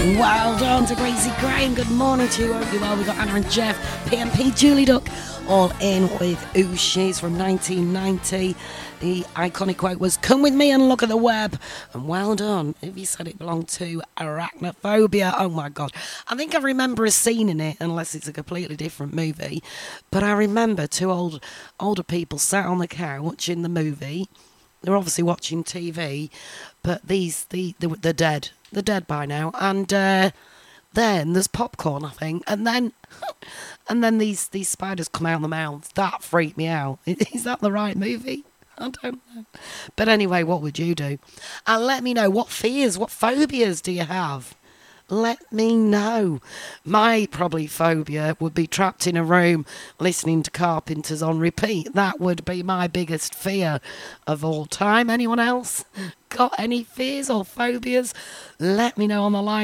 Well done to Gracie Gray, and good morning to you. Hope you're well. We've got Anna and Jeff, PMP, Julie Duck, all in with Who She's from 1990. The iconic quote was, "Come with me and look at the web." And well done if you said it belonged to Arachnophobia. Oh my God. I think I remember a scene in it, unless it's a completely different movie. But I remember two older people sat on the couch in the movie. They're obviously watching TV, but they're dead. They're dead by now. And then there's popcorn, I think. And then these spiders come out of the mouth. That freaked me out. Is that the right movie? I don't know. But anyway, what would you do? And let me know, what fears, what phobias do you have? Let me know. My probably phobia would be trapped in a room listening to Carpenters on repeat. That would be my biggest fear of all time. Anyone else got any fears or phobias? Let me know on the line.